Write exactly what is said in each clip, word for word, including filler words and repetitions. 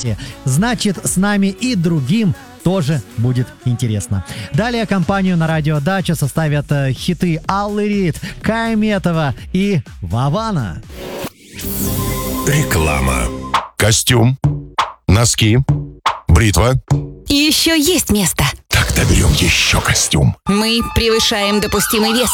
Значит, с нами и другим тоже будет интересно. Далее компанию на радио «Дача» составят э, хиты Аллы Рид, Кая Метова и Вавана. Реклама. Костюм, носки, бритва. И еще есть место. Тогда берем еще костюм. Мы превышаем допустимый вес.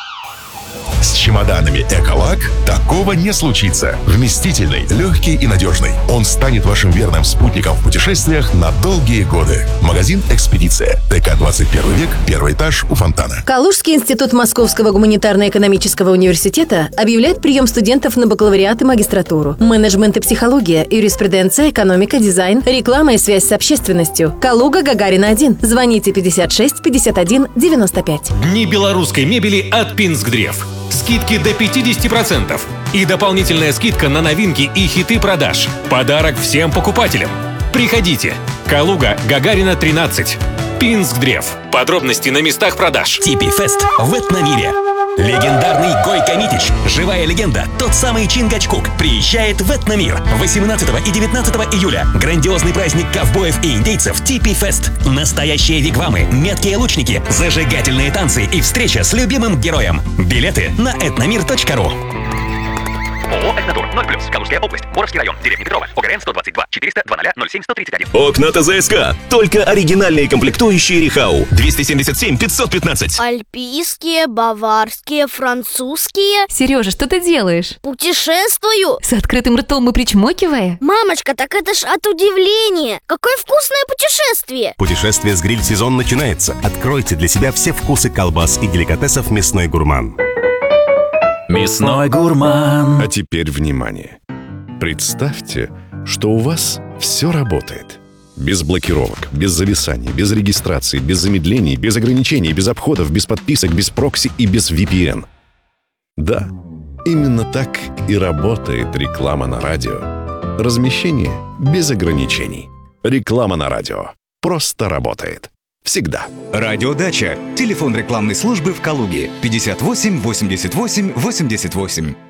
С чемоданами «Эколак» такого не случится. Вместительный, легкий и надежный. Он станет вашим верным спутником в путешествиях на долгие годы. Магазин «Экспедиция». ТК двадцать первый век, первый этаж у фонтана. Калужский институт Московского гуманитарно-экономического университета объявляет прием студентов на бакалавриат и магистратуру. Менеджмент и психология, юриспруденция, экономика, дизайн, реклама и связь с общественностью. Калуга, Гагарина один. Звоните пятьдесят шесть пятьдесят один девяносто пять. Дни белорусской мебели от Пинск-Древ. Скидки до пятьдесят процентов. И дополнительная скидка на новинки и хиты продаж. Подарок всем покупателям. Приходите. Калуга, Гагарина тринадцать. Пинск-Древ. Подробности на местах продаж. Типи Фест в Этномире. Легендарный Гойко Митич, живая легенда, тот самый Чингачгук, приезжает в Этномир восемнадцатого и девятнадцатого июля. Грандиозный праздник ковбоев и индейцев Типи Фест. Настоящие вигвамы, меткие лучники, зажигательные танцы и встреча с любимым героем. Билеты на этномир точка ру. ООО «Этнотур» ноль плюс, Калужская область, Боровский район, деревня Петрова, ОГРН сто двадцать два четыреста двадцать ноль семь сто тридцать один. Окна ТЗСК. Только оригинальные комплектующие Рихау. двести семьдесят семь пятьсот пятнадцать. Альпийские, баварские, французские. Сережа, что ты делаешь? Путешествую. С открытым ртом и причмокивая? Мамочка, так это ж от удивления. Какое вкусное путешествие. Путешествие с гриль-сезон начинается. Откройте для себя все вкусы колбас и деликатесов «Мясной гурман». Мясной гурман. А теперь внимание. Представьте, что у вас все работает. Без блокировок, без зависаний, без регистрации, без замедлений, без ограничений, без обходов, без подписок, без прокси и без ви пи эн. Да, именно так и работает реклама на радио. Размещение без ограничений. Реклама на радио просто работает. Всегда. Радио «Дача». Телефон рекламной службы в Калуге. пятьдесят восемь восемьдесят восемь восемьдесят восемь.